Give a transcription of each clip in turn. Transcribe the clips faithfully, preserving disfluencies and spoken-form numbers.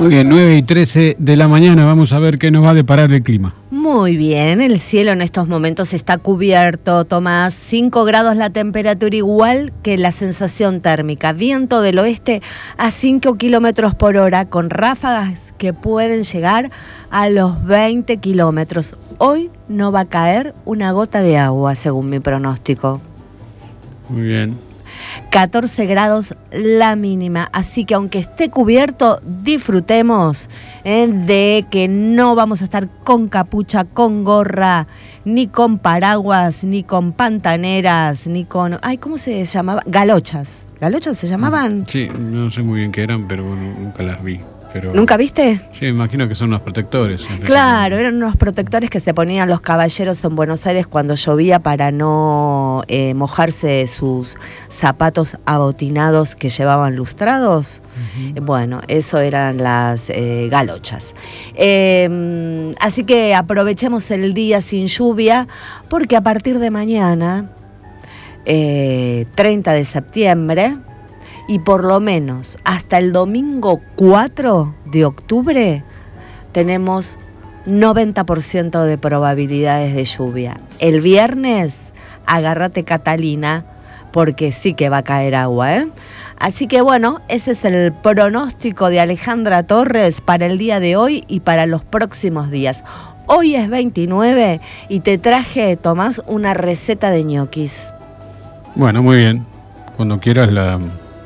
Muy bien, nueve y trece de la mañana, vamos a ver qué nos va a deparar el clima. Muy bien, el cielo en estos momentos está cubierto, Tomás, cinco grados la temperatura, igual que la sensación térmica, viento del oeste a cinco kilómetros por hora, con ráfagas que pueden llegar a los veinte kilómetros. Hoy no va a caer una gota de agua, según mi pronóstico. Muy bien. catorce grados la mínima, así que aunque esté cubierto, disfrutemos eh, de que no vamos a estar con capucha, con gorra, ni con paraguas, ni con pantaneras, ni con... Ay, ¿cómo se llamaba? Galochas. ¿Galochas se llamaban? Sí, no sé muy bien qué eran, pero bueno, nunca las vi. Pero... ¿Nunca viste? Sí, me imagino que son unos protectores. Claro, eran unos protectores que se ponían los caballeros en Buenos Aires cuando llovía para no eh, mojarse sus zapatos abotinados que llevaban lustrados. Uh-huh. Bueno, eso eran las eh, galochas. Eh, así que aprovechemos el día sin lluvia, porque a partir de mañana, eh, treinta de septiembre, y por lo menos hasta el domingo cuatro de octubre tenemos noventa por ciento de probabilidades de lluvia. El viernes, agárrate Catalina, porque sí que va a caer agua, ¿eh? Así que bueno, ese es el pronóstico de Alejandra Torres para el día de hoy y para los próximos días. Hoy es veintinueve y te traje, Tomás, una receta de ñoquis. Bueno, muy bien. Cuando quieras la...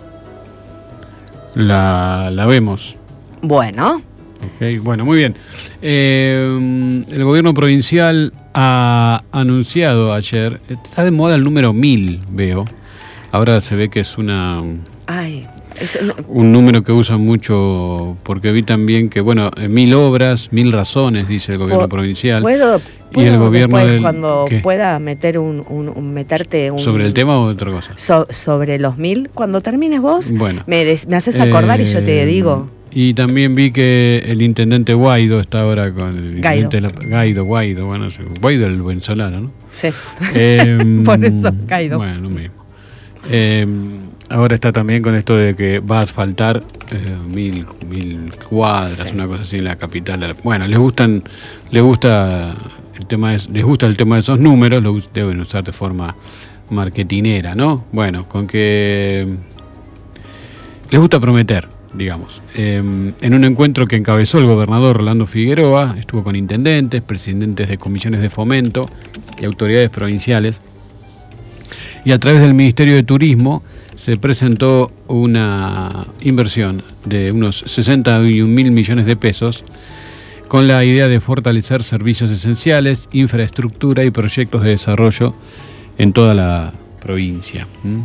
La, la vemos. Bueno. Okay, bueno, muy bien. Eh, el gobierno provincial ha anunciado ayer, está de moda el número mil, veo. Ahora se ve que es una... Ay, es... un número que usan mucho, porque vi también que, bueno, mil obras, mil razones, dice el gobierno provincial. ¿Puedo, puedo y el gobierno después, del, cuando ¿qué? pueda meter un, un, un meterte un... ¿Sobre el tema o otra cosa? So, sobre los mil, cuando termines vos, bueno, me, des, me haces acordar eh, y yo te digo. Y también vi que el intendente Guaido está ahora con el Guaido. intendente Guaido, Guaido, bueno, Guaido el venezolano, ¿no? Sí, eh, por eso Guaido. Bueno, lo mismo. Eh, ahora está también con esto de que va a asfaltar eh, mil, mil cuadras, sí. Una cosa así en la capital. Bueno, les gustan, les gusta el tema, de, les gusta el tema de esos números, lo deben usar de forma marketinera, ¿no? Bueno, con que les gusta prometer, digamos. Eh, en un encuentro que encabezó el gobernador Rolando Figueroa, estuvo con intendentes, presidentes de comisiones de fomento y autoridades provinciales. Y a través del Ministerio de Turismo se presentó una inversión de unos sesenta y un mil millones de pesos con la idea de fortalecer servicios esenciales, infraestructura y proyectos de desarrollo en toda la provincia.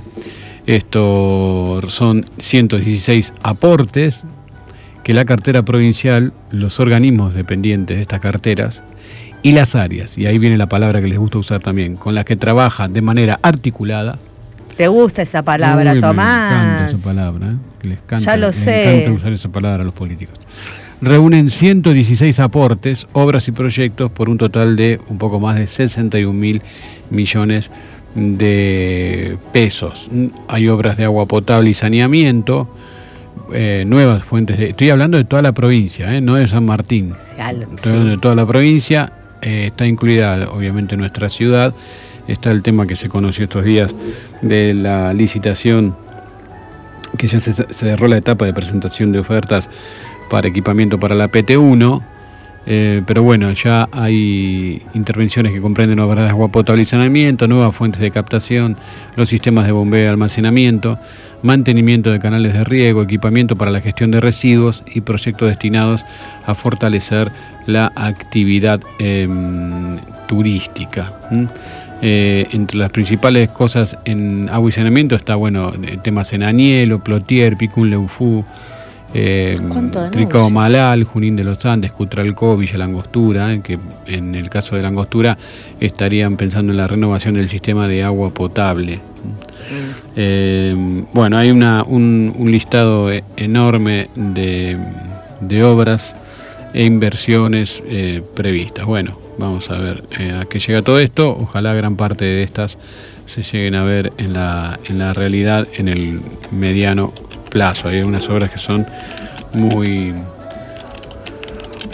Estos son ciento dieciséis aportes que la cartera provincial, los organismos dependientes de estas carteras, y las áreas, y ahí viene la palabra que les gusta usar también, con las que trabaja de manera articulada. ¿Te gusta esa palabra, Uy, Tomás? Me encanta esa palabra, ¿eh? Que les canta, ya lo les sé. encanta usar esa palabra a los políticos. Reúnen ciento dieciséis aportes, obras y proyectos por un total de un poco más de sesenta y un mil millones de pesos. Hay obras de agua potable y saneamiento, eh, nuevas fuentes de... Estoy hablando de toda la provincia, ¿eh? No de San Martín. Estoy hablando de toda la provincia. Eh, está incluida obviamente nuestra ciudad. Está el tema que se conoció estos días de la licitación, que ya se, se cerró la etapa de presentación de ofertas para equipamiento para la P T uno, eh, pero bueno, ya hay intervenciones que comprenden obras de agua potable y saneamiento, nuevas fuentes de captación, los sistemas de bombeo y almacenamiento, mantenimiento de canales de riego, equipamiento para la gestión de residuos y proyectos destinados a fortalecer la actividad eh, turística. ¿Mm? Eh, entre las principales cosas en agua y saneamiento está, bueno, temas en Anielo, Plotier, Picún Leufú, eh, Tricao Malal, Junín de los Andes, Cutralcó, Villa Langostura, eh, que en el caso de Langostura estarían pensando en la renovación del sistema de agua potable. Mm. Eh, bueno, hay una, un, un listado enorme de, de obras e inversiones eh, previstas. Bueno, vamos a ver eh, a qué llega todo esto. Ojalá gran parte de estas se lleguen a ver en la, en la realidad en el mediano plazo. Hay unas obras que son muy,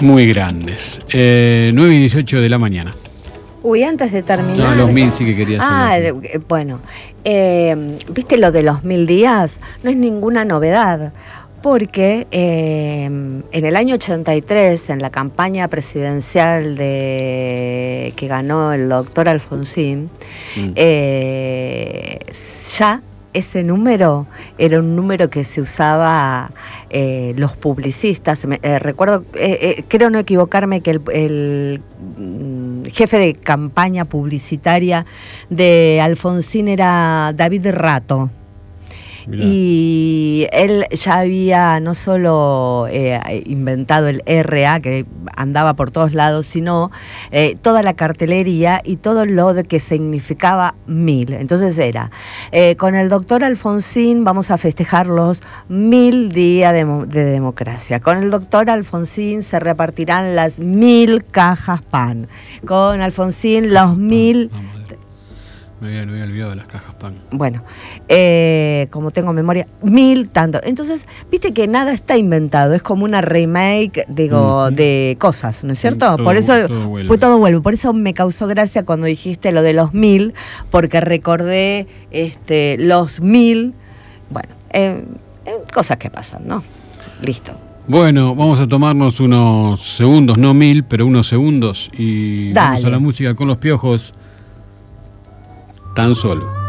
muy grandes. Eh, nueve y dieciocho de la mañana. Uy, antes de terminar... No, los mil sí que quería hacer. Ah, bueno, eh, ¿viste lo de los mil días? No es ninguna novedad, porque eh, en el año ochenta y tres, en la campaña presidencial de que ganó el doctor Alfonsín, mm. eh, ya ese número era un número que se usaba eh, los publicistas. Me, eh, recuerdo, eh, eh, creo no equivocarme, que el, el jefe de campaña publicitaria de Alfonsín era David Rato. Mirá. Y él ya había no solo eh, inventado el R A, que andaba por todos lados, sino eh, toda la cartelería y todo lo de que significaba mil. Entonces era, eh, con el doctor Alfonsín vamos a festejar los mil días de, de democracia. Con el doctor Alfonsín se repartirán las mil cajas pan. Con Alfonsín los mil... Me había, me había olvidado de las cajas pan. Bueno, eh, como tengo memoria, mil tanto. Entonces, viste que nada está inventado, es como una remake, digo, mm-hmm. de cosas, ¿no es cierto? Sí, todo, por eso todo vuelve. Pues todo vuelve. Por eso me causó gracia cuando dijiste lo de los mil, porque recordé este, los mil, bueno, eh, eh, cosas que pasan, ¿no? Listo. Bueno, vamos a tomarnos unos segundos, no mil, pero unos segundos, y Dale. Vamos a la música con los Piojos. Tan solo.